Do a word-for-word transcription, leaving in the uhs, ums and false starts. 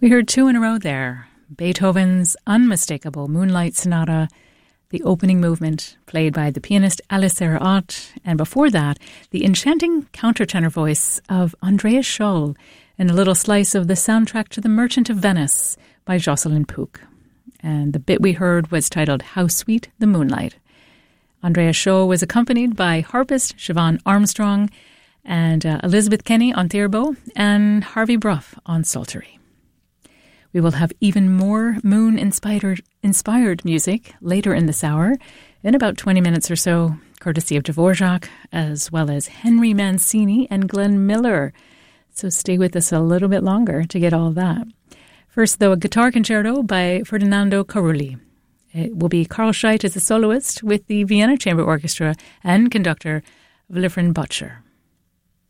We heard two in a row there. Beethoven's unmistakable Moonlight Sonata, the opening movement played by the pianist Elisera Ott, and before that, the enchanting countertenor voice of Andreas Scholl in a little slice of the soundtrack to The Merchant of Venice by Jocelyn Pook. And the bit we heard was titled How Sweet the Moonlight. Andreas Scholl was accompanied by harpist Siobhan Armstrong and uh, Elizabeth Kenny on theorbo and Harvey Bruff on psaltery. We will have even more moon-inspired inspired music later in this hour, in about twenty minutes or so, courtesy of Dvorak, as well as Henry Mancini and Glenn Miller. So stay with us a little bit longer to get all of that. First, though, a guitar concerto by Ferdinando Carulli. It will be Carl Scheidt as a soloist with the Vienna Chamber Orchestra and conductor Wilfried Böttcher.